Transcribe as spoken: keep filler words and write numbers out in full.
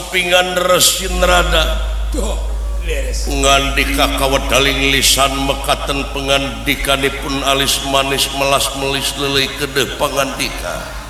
sapingan resinrada ngandika kawadaling lisan mekaten pengandikanipun alis manis melas melis lelei kedeh pangandika